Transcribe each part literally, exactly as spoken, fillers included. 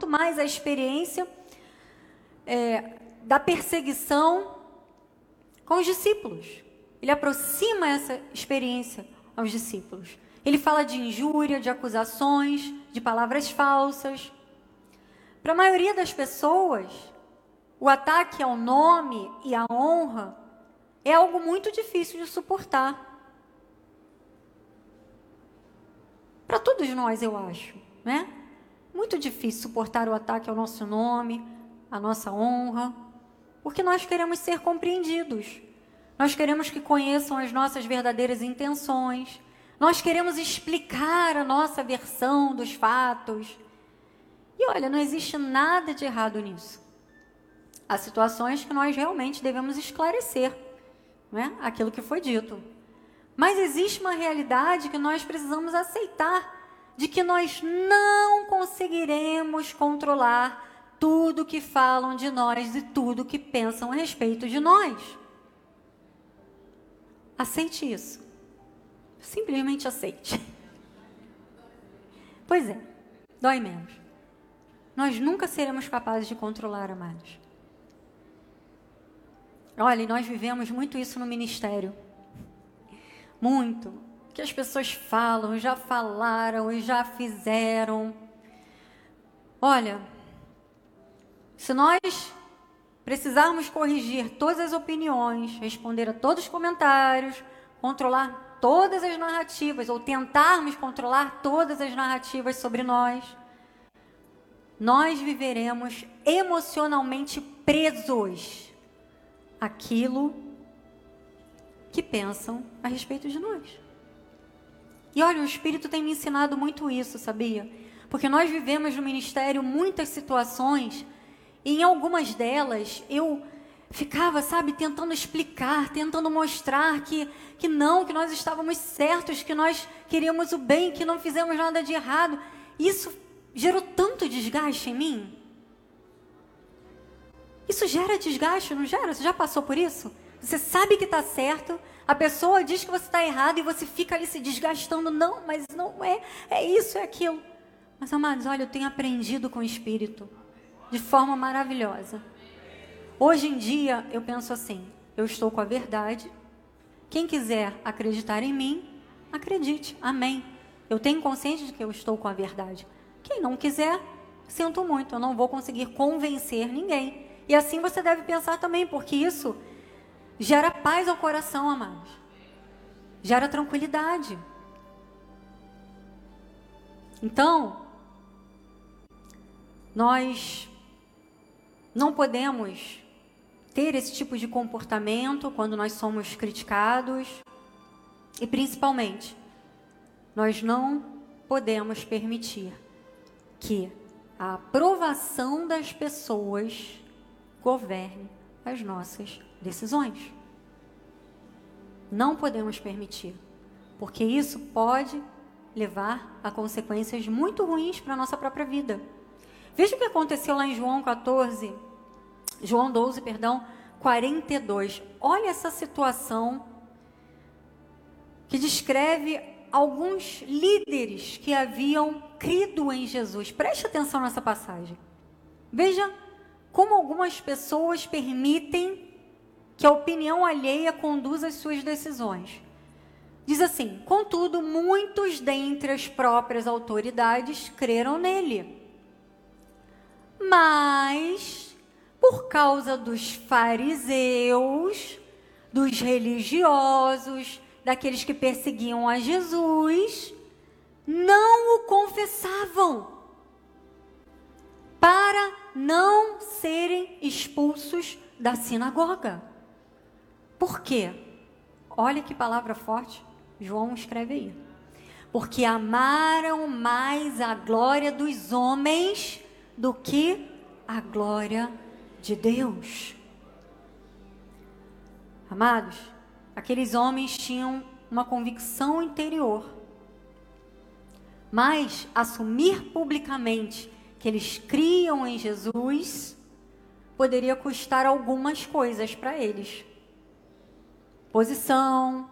mais a experiência é, da perseguição com os discípulos. Ele aproxima essa experiência aos discípulos. Ele fala de injúria, de acusações, de palavras falsas. Para a maioria das pessoas, o ataque ao nome e à honra é algo muito difícil de suportar. Para todos nós, eu acho, né? Muito difícil suportar o ataque ao nosso nome, à nossa honra, porque nós queremos ser compreendidos. Nós queremos que conheçam as nossas verdadeiras intenções. Nós queremos explicar a nossa versão dos fatos. E olha, não existe nada de errado nisso. Há situações que nós realmente devemos esclarecer, né? Aquilo que foi dito. Mas existe uma realidade que nós precisamos aceitar, de que nós não conseguiremos controlar tudo que falam de nós e tudo que pensam a respeito de nós. Aceite isso. Simplesmente aceite. Pois é, dói menos. Nós nunca seremos capazes de controlar, amados. Olha, nós vivemos muito isso no ministério. Muito. Que as pessoas falam, já falaram e já fizeram. Olha, se nós precisarmos corrigir todas as opiniões, responder a todos os comentários, controlar todas as narrativas, ou tentarmos controlar todas as narrativas sobre nós, nós viveremos emocionalmente presos àquilo que pensam a respeito de nós. E olha, o Espírito tem me ensinado muito isso, sabia? Porque nós vivemos no ministério muitas situações, e em algumas delas eu ficava, sabe, tentando explicar, tentando mostrar que, que não, que nós estávamos certos, que nós queríamos o bem, que não fizemos nada de errado. Isso gerou tanto desgaste em mim. Isso gera desgaste, não gera? Você já passou por isso? Você sabe que está certo, a pessoa diz que você está errado e você fica ali se desgastando. Não, mas não é, é isso, é aquilo. Mas, amados, olha, eu tenho aprendido com o Espírito de forma maravilhosa. Hoje em dia, eu penso assim, eu estou com a verdade. Quem quiser acreditar em mim, acredite, amém. Eu tenho consciência de que eu estou com a verdade. Quem não quiser, sinto muito, eu não vou conseguir convencer ninguém. E assim você deve pensar também, porque isso gera paz ao coração, amados. Gera tranquilidade. Então, nós não podemos ter esse tipo de comportamento quando nós somos criticados. E principalmente, nós não podemos permitir que a aprovação das pessoas governe as nossas decisões. Não podemos permitir, porque isso pode levar a consequências muito ruins para a nossa própria vida. Veja o que aconteceu lá em João quatorze, João doze, perdão, quarenta e dois. Olha essa situação que descreve alguns líderes que haviam crido em Jesus. Preste atenção nessa passagem. Veja como algumas pessoas permitem que a opinião alheia conduza as suas decisões. Diz assim: contudo, muitos dentre as próprias autoridades creram nele. Mas, por causa dos fariseus, dos religiosos, daqueles que perseguiam a Jesus, não o confessavam, para não serem expulsos da sinagoga. Por quê? Olha que palavra forte, João escreve aí. Porque amaram mais a glória dos homens do que a glória de Deus. Amados, aqueles homens tinham uma convicção interior, mas assumir publicamente que eles criam em Jesus poderia custar algumas coisas para eles: posição,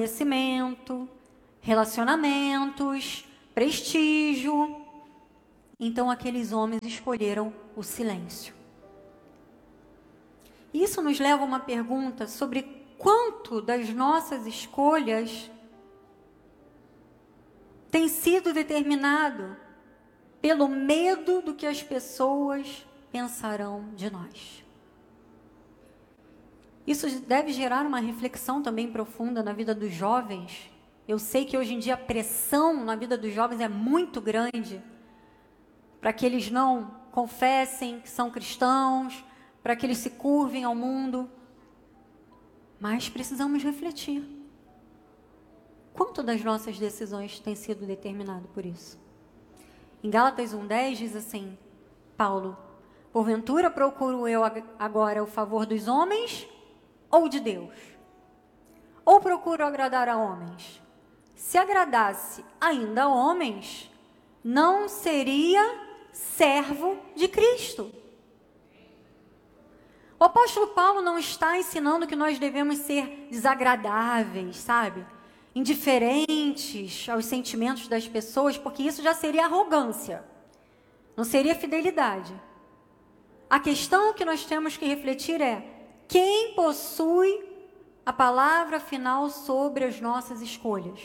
reconhecimento, relacionamentos, prestígio. Então aqueles homens escolheram o silêncio. Isso nos leva a uma pergunta sobre quanto das nossas escolhas tem sido determinado pelo medo do que as pessoas pensarão de nós. Isso deve gerar uma reflexão também profunda na vida dos jovens. Eu sei que hoje em dia a pressão na vida dos jovens é muito grande para que eles não confessem que são cristãos, para que eles se curvem ao mundo. Mas precisamos refletir. Quanto das nossas decisões tem sido determinado por isso? Em Gálatas um, dez diz assim, Paulo, porventura procuro eu agora o favor dos homens ou de Deus? Ou procuro agradar a homens? Se agradasse ainda a homens, não seria servo de Cristo. O apóstolo Paulo não está ensinando que nós devemos ser desagradáveis, sabe? Indiferentes aos sentimentos das pessoas, porque isso já seria arrogância, não seria fidelidade. A questão que nós temos que refletir é: quem possui a palavra final sobre as nossas escolhas?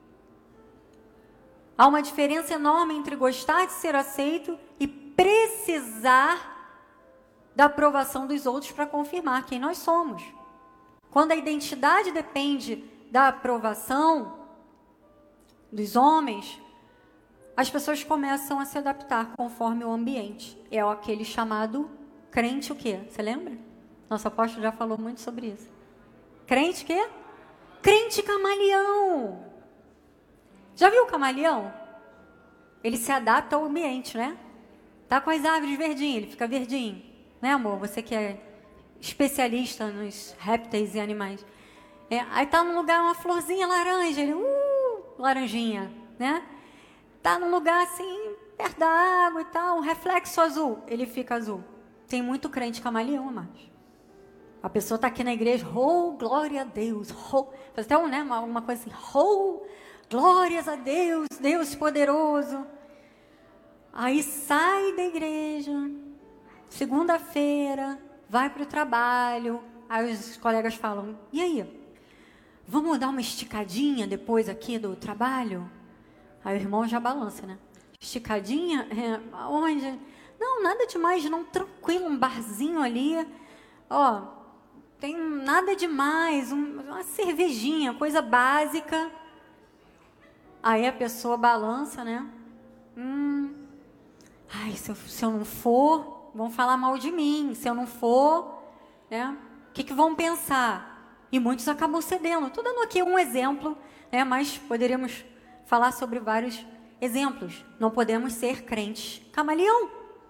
Há uma diferença enorme entre gostar de ser aceito e precisar da aprovação dos outros para confirmar quem nós somos. Quando a identidade depende da aprovação dos homens, as pessoas começam a se adaptar conforme o ambiente. É aquele chamado crente o quê? Você lembra? Nosso apóstolo já falou muito sobre isso. Crente o quê? Crente camaleão. Já viu o camaleão? Ele se adapta ao ambiente, né? Tá com as árvores verdinhas, ele fica verdinho. Né, amor? Você que é especialista nos répteis e animais. É, aí tá num lugar, uma florzinha laranja, ele, uh, laranjinha, né? Tá num lugar assim, perto da água e tal, um reflexo azul, ele fica azul. Tem muito crente camaleão, amados. A pessoa tá aqui na igreja, oh, glória a Deus, oh, faz até um, né, uma, uma coisa assim, oh, glórias a Deus, Deus poderoso. Aí sai da igreja, segunda-feira, vai para o trabalho, aí os colegas falam, e aí? Vamos dar uma esticadinha depois aqui do trabalho? Aí o irmão já balança, né? Esticadinha? É, onde? Não, nada demais, não, tranquilo, um barzinho ali. Ó, tem nada demais, um, uma cervejinha, coisa básica. Aí a pessoa balança, né? Hum, ai, se eu, se eu não for, vão falar mal de mim. Se eu não for, né? O que, que vão pensar? E muitos acabam cedendo. Estou dando aqui um exemplo, né, mas poderíamos falar sobre vários exemplos. Não podemos ser crentes camaleão.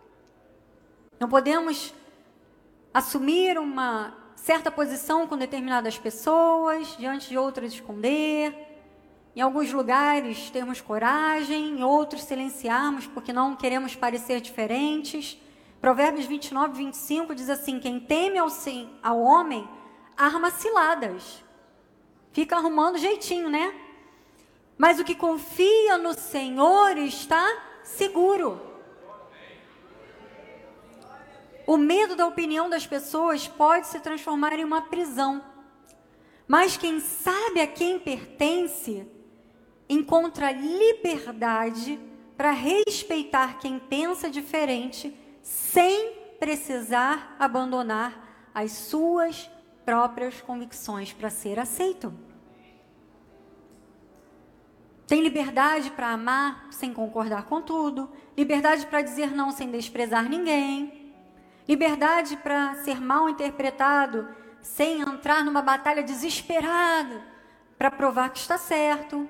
Não podemos assumir uma certa posição com determinadas pessoas, diante de outras esconder. Em alguns lugares termos coragem, em outros silenciarmos porque não queremos parecer diferentes. Provérbios vinte e nove, vinte e cinco diz assim, quem teme ao, sim, ao homem arma ciladas. Fica arrumando jeitinho, né? Mas o que confia no Senhor está seguro. O medo da opinião das pessoas pode se transformar em uma prisão. Mas quem sabe a quem pertence, encontra liberdade para respeitar quem pensa diferente, sem precisar abandonar as suas próprias convicções para ser aceito. Tem liberdade para amar sem concordar com tudo, liberdade para dizer não sem desprezar ninguém, liberdade para ser mal interpretado sem entrar numa batalha desesperada para provar que está certo.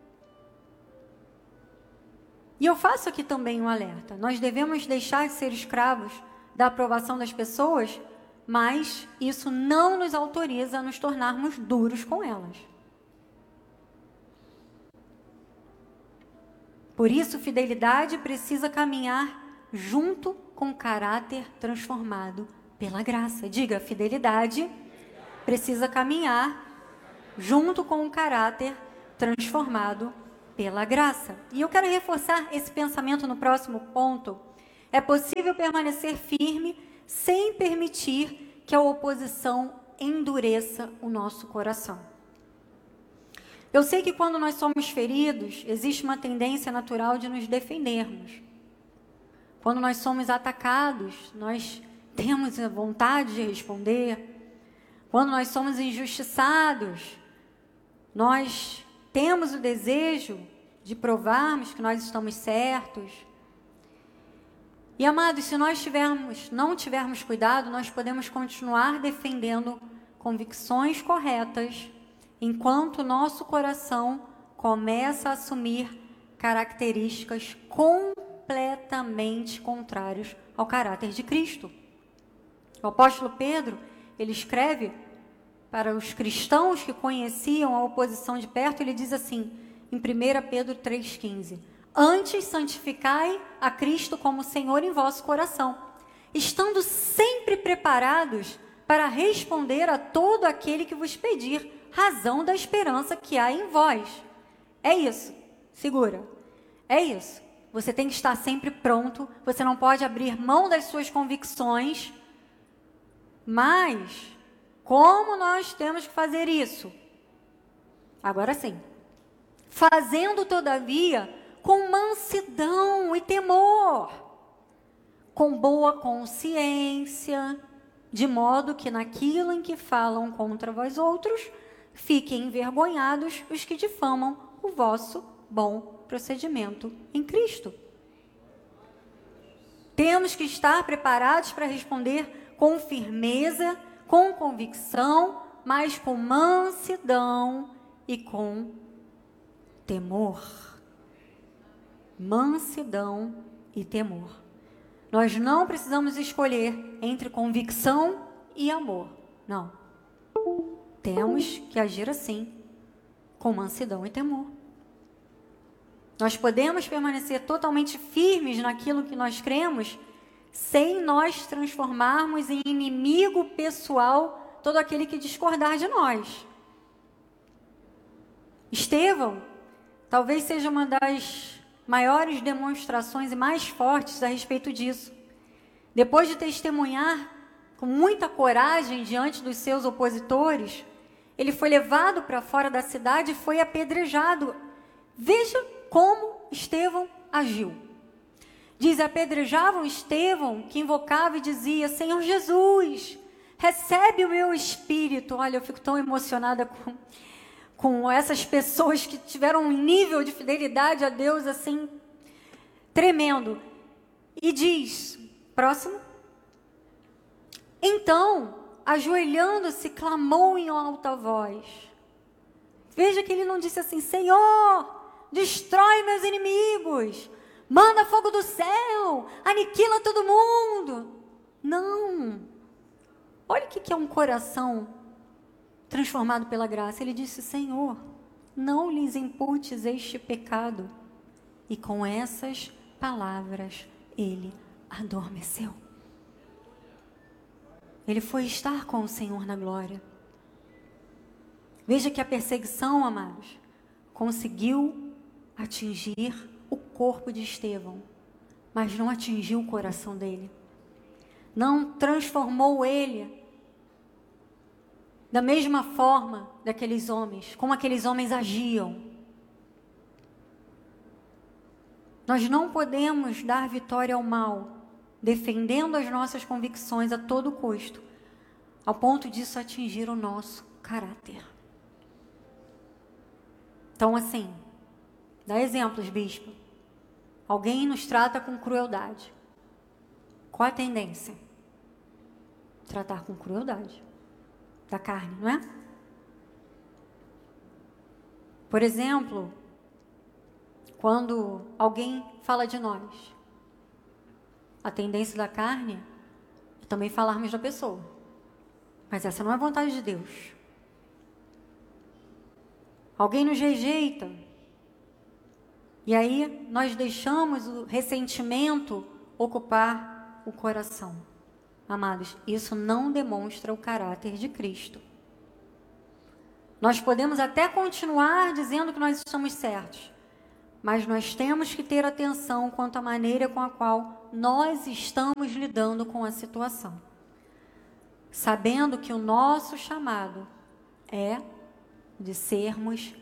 E eu faço aqui também um alerta. Nós devemos deixar de ser escravos da aprovação das pessoas, mas isso não nos autoriza a nos tornarmos duros com elas. Por isso, fidelidade precisa caminhar junto com o caráter transformado pela graça. Diga, fidelidade precisa caminhar junto com o caráter transformado pela graça. E eu quero reforçar esse pensamento no próximo ponto. É possível permanecer firme sem permitir que a oposição endureça o nosso coração. Eu sei que quando nós somos feridos, existe uma tendência natural de nos defendermos. Quando nós somos atacados, nós temos a vontade de responder. Quando nós somos injustiçados, nós temos o desejo de provarmos que nós estamos certos. E, amados, se nós tivermos, não tivermos cuidado, nós podemos continuar defendendo convicções corretas, enquanto o nosso coração começa a assumir características completamente contrárias ao caráter de Cristo. O apóstolo Pedro, ele escreve para os cristãos que conheciam a oposição de perto, ele diz assim, em primeira Pedro três, quinze, antes santificai a Cristo como Senhor em vosso coração, estando sempre preparados para responder a todo aquele que vos pedir razão da esperança que há em vós. É isso, segura, é isso. Você tem que estar sempre pronto, você não pode abrir mão das suas convicções, mas como nós temos que fazer isso? Agora sim. Fazendo, todavia, com mansidão e temor, com boa consciência, de modo que naquilo em que falam contra vós outros, fiquem envergonhados os que difamam o vosso bom procedimento em Cristo. Temos que estar preparados para responder com firmeza, com convicção, mas com mansidão e com temor. Mansidão e temor. Nós não precisamos escolher entre convicção e amor. Não. Temos que agir assim, com mansidão e temor. Nós podemos permanecer totalmente firmes naquilo que nós cremos, sem nós transformarmos em inimigo pessoal todo aquele que discordar de nós. Estevão talvez seja uma das maiores demonstrações e mais fortes a respeito disso. Depois de testemunhar com muita coragem diante dos seus opositores, ele foi levado para fora da cidade e foi apedrejado. Veja como Estevão agiu. Diz, apedrejavam Estevão, que invocava e dizia, Senhor Jesus, recebe o meu espírito. Olha, eu fico tão emocionada com, com essas pessoas que tiveram um nível de fidelidade a Deus assim, tremendo. E diz, próximo. Então, ajoelhando-se, clamou em alta voz. Veja que ele não disse assim, Senhor, destrói meus inimigos, manda fogo do céu, aniquila todo mundo. Não. Olha o que é um coração transformado pela graça. Ele disse, Senhor, não lhes imputes este pecado. E com essas palavras, ele adormeceu. Ele foi estar com o Senhor na glória. Veja que a perseguição, amados, conseguiu atingir o corpo de Estevão, mas não atingiu o coração dele. Não transformou ele da mesma forma daqueles homens, como aqueles homens agiam. Nós não podemos dar vitória ao mal, defendendo as nossas convicções a todo custo, ao ponto disso atingir o nosso caráter. Então, assim, dá exemplos, bispo. Alguém nos trata com crueldade. Qual a tendência? Tratar com crueldade. Da carne, não é? Por exemplo, quando alguém fala de nós, a tendência da carne é também falarmos da pessoa. Mas essa não é a vontade de Deus. Alguém nos rejeita. E aí nós deixamos o ressentimento ocupar o coração. Amados, isso não demonstra o caráter de Cristo. Nós podemos até continuar dizendo que nós estamos certos, mas nós temos que ter atenção quanto à maneira com a qual nós estamos lidando com a situação, sabendo que o nosso chamado é de sermos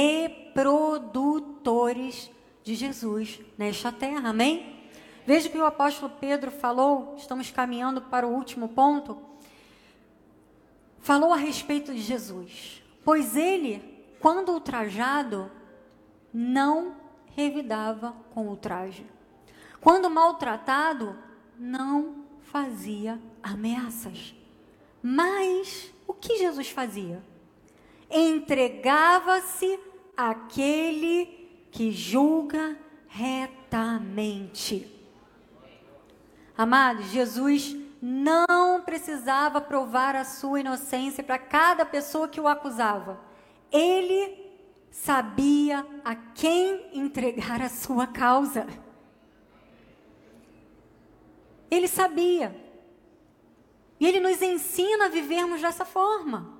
reprodutores de Jesus nesta terra, amém? Veja que o apóstolo Pedro falou, estamos caminhando para o último ponto, falou a respeito de Jesus, pois ele, quando ultrajado, não revidava com ultraje. Quando maltratado, não fazia ameaças. Mas o que Jesus fazia? Entregava-se àquele que julga retamente. Amados, Jesus não precisava provar a sua inocência para cada pessoa que o acusava. Ele sabia a quem entregar a sua causa. Ele sabia. E ele nos ensina a vivermos dessa forma.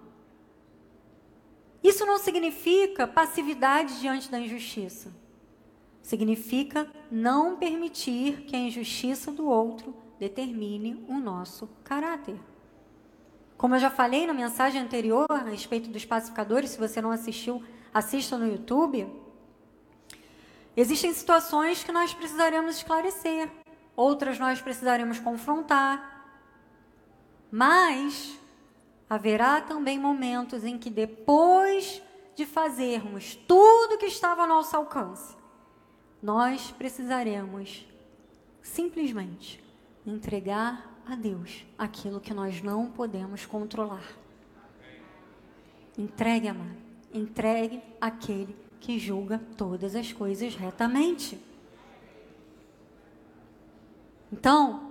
Isso não significa passividade diante da injustiça. Significa não permitir que a injustiça do outro determine o nosso caráter. Como eu já falei na mensagem anterior a respeito dos pacificadores, se você não assistiu, assista no YouTube. Existem situações que nós precisaremos esclarecer, outras nós precisaremos confrontar, mas haverá também momentos em que depois de fazermos tudo que estava ao nosso alcance, nós precisaremos simplesmente entregar a Deus aquilo que nós não podemos controlar. Entregue, amado. Entregue àquele que julga todas as coisas retamente. Então,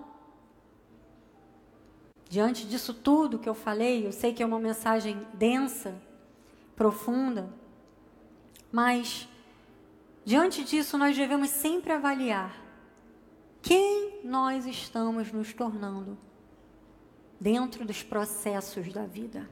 diante disso tudo que eu falei, eu sei que é uma mensagem densa, profunda, mas diante disso nós devemos sempre avaliar quem nós estamos nos tornando dentro dos processos da vida.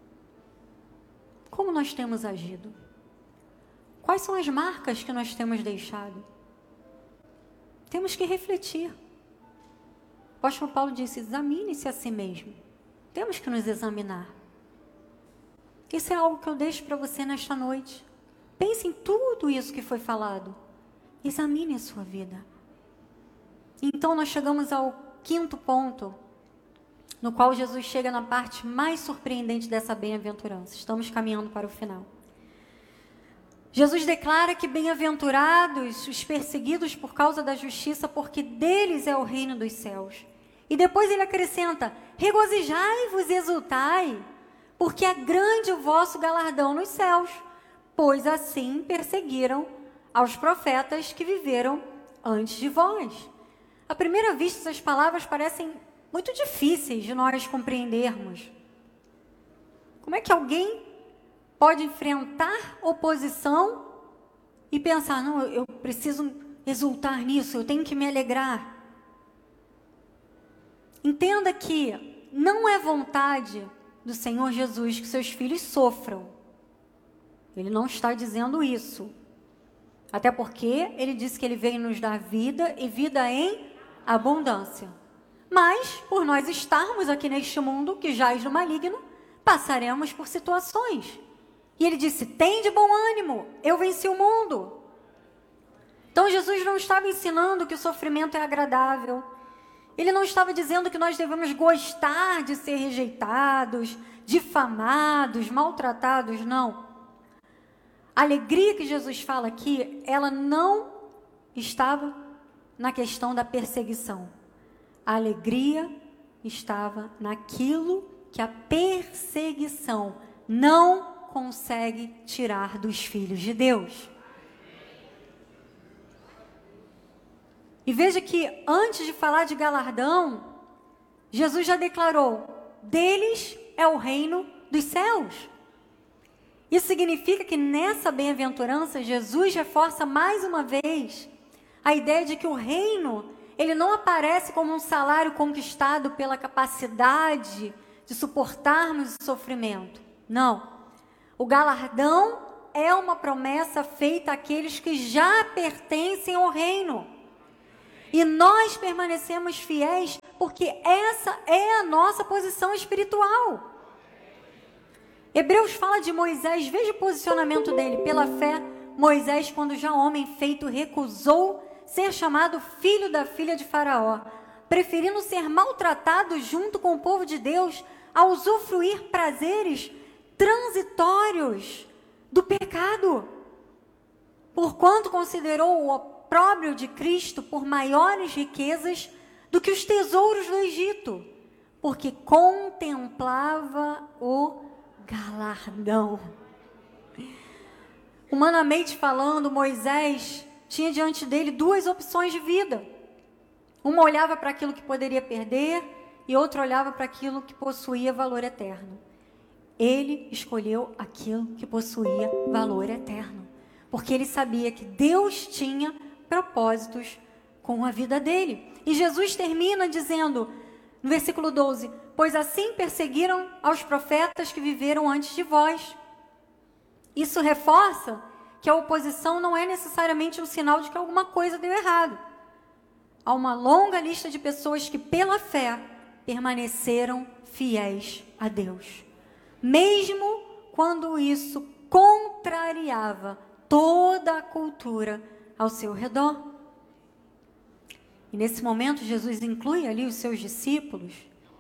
Como nós temos agido? Quais são as marcas que nós temos deixado? Temos que refletir. O apóstolo Paulo disse, examine-se a si mesmo. Temos que nos examinar. Isso é algo que eu deixo para você nesta noite. Pense em tudo isso que foi falado. Examine a sua vida. Então nós chegamos ao quinto ponto, no qual Jesus chega na parte mais surpreendente dessa bem-aventurança. Estamos caminhando para o final. Jesus declara que bem-aventurados os perseguidos por causa da justiça, porque deles é o reino dos céus. E depois ele acrescenta, regozijai-vos e exultai, porque é grande o vosso galardão nos céus, pois assim perseguiram aos profetas que viveram antes de vós. À primeira vista, essas palavras parecem muito difíceis de nós compreendermos. Como é que alguém pode enfrentar oposição e pensar, não, eu preciso exultar nisso, eu tenho que me alegrar? Entenda que não é vontade do Senhor Jesus que seus filhos sofram. Ele não está dizendo isso. Até porque ele disse que ele veio nos dar vida e vida em abundância. Mas, por nós estarmos aqui neste mundo que jaz no maligno, passaremos por situações. E ele disse, tem de bom ânimo, eu venci o mundo. Então Jesus não estava ensinando que o sofrimento é agradável. Ele não estava dizendo que nós devemos gostar de ser rejeitados, difamados, maltratados, não. A alegria que Jesus fala aqui, ela não estava na questão da perseguição. A alegria estava naquilo que a perseguição não consegue tirar dos filhos de Deus. E veja que antes de falar de galardão, Jesus já declarou, deles é o reino dos céus. Isso significa que nessa bem-aventurança, Jesus reforça mais uma vez a ideia de que o reino, ele não aparece como um salário conquistado pela capacidade de suportarmos o sofrimento. Não. O galardão é uma promessa feita àqueles que já pertencem ao reino. E nós permanecemos fiéis porque essa é a nossa posição espiritual. Hebreus fala de Moisés, veja o posicionamento dele. Pela fé, Moisés, quando já homem feito, recusou ser chamado filho da filha de Faraó, preferindo ser maltratado junto com o povo de Deus a usufruir prazeres transitórios do pecado, porquanto considerou o opróbrio de Cristo por maiores riquezas do que os tesouros do Egito, porque contemplava o galardão. Humanamente falando, Moisés tinha diante dele duas opções de vida. Uma olhava para aquilo que poderia perder e outra olhava para aquilo que possuía valor eterno. Ele escolheu aquilo que possuía valor eterno, porque ele sabia que Deus tinha propósitos com a vida dele. E Jesus termina dizendo, no versículo doze, pois assim perseguiram aos profetas que viveram antes de vós. Isso reforça que a oposição não é necessariamente um sinal de que alguma coisa deu errado. Há uma longa lista de pessoas que, pela fé, permaneceram fiéis a Deus, mesmo quando isso contrariava toda a cultura ao seu redor. E nesse momento, Jesus inclui ali os seus discípulos,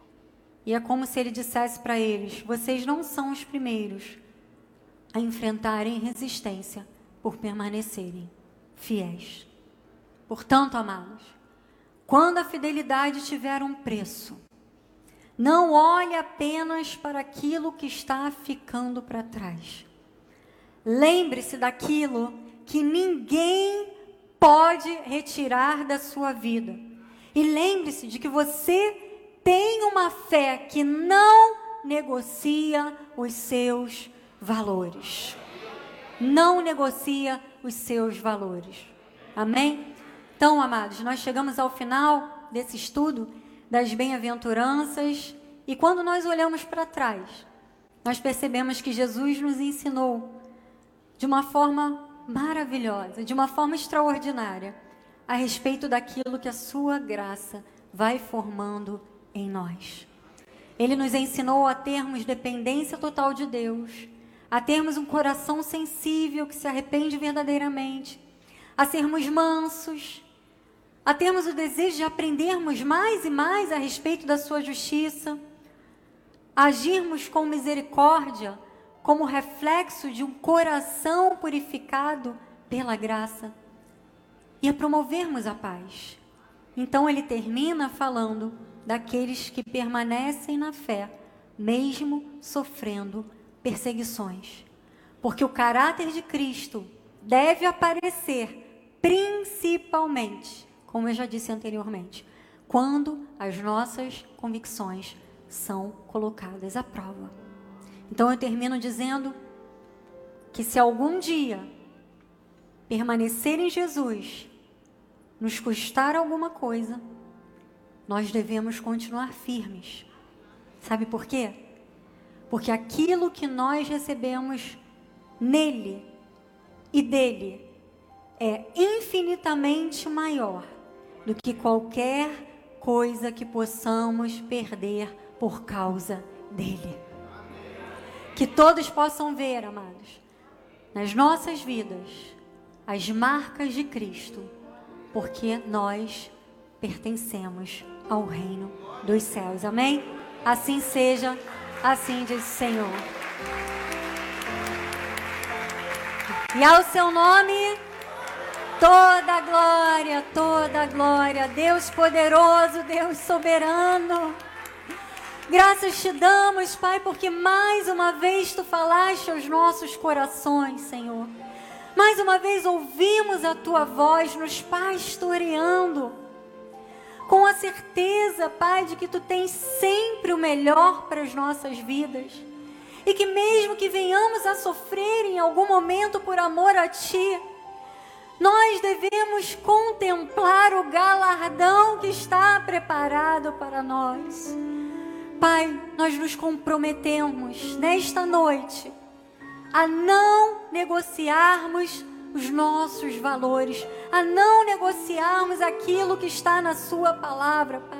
e é como se ele dissesse para eles, vocês não são os primeiros a enfrentarem resistência por permanecerem fiéis. Portanto, amados, quando a fidelidade tiver um preço, não olhe apenas para aquilo que está ficando para trás. Lembre-se daquilo que ninguém pode retirar da sua vida. E lembre-se de que você tem uma fé que não negocia os seus valores. Não negocia os seus valores. Amém? Então, amados, nós chegamos ao final desse estudo das bem-aventuranças, e quando nós olhamos para trás, nós percebemos que Jesus nos ensinou de uma forma maravilhosa, de uma forma extraordinária, a respeito daquilo que a sua graça vai formando em nós. Ele nos ensinou a termos dependência total de Deus, a termos um coração sensível que se arrepende verdadeiramente, a sermos mansos, a termos o desejo de aprendermos mais e mais a respeito da sua justiça, a agirmos com misericórdia como reflexo de um coração purificado pela graça e a promovermos a paz. Então ele termina falando daqueles que permanecem na fé, mesmo sofrendo perseguições, porque o caráter de Cristo deve aparecer principalmente, como eu já disse anteriormente, quando as nossas convicções são colocadas à prova. Então eu termino dizendo que se algum dia permanecer em Jesus nos custar alguma coisa, nós devemos continuar firmes. Sabe por quê? Porque aquilo que nós recebemos nele e dele é infinitamente maior do que qualquer coisa que possamos perder por causa dele. Que todos possam ver, amados, nas nossas vidas, as marcas de Cristo, porque nós pertencemos ao reino dos céus. Amém? Assim seja, assim diz o Senhor. E ao seu nome, toda a glória, toda a glória. Deus poderoso, Deus soberano. Graças te damos, Pai, porque mais uma vez Tu falaste aos nossos corações, Senhor. Mais uma vez ouvimos a Tua voz nos pastoreando, com a certeza, Pai, de que Tu tens sempre o melhor para as nossas vidas. E que mesmo que venhamos a sofrer em algum momento por amor a Ti, nós devemos contemplar o galardão que está preparado para nós. Pai, nós nos comprometemos nesta noite a não negociarmos os nossos valores, a não negociarmos aquilo que está na sua palavra, Pai.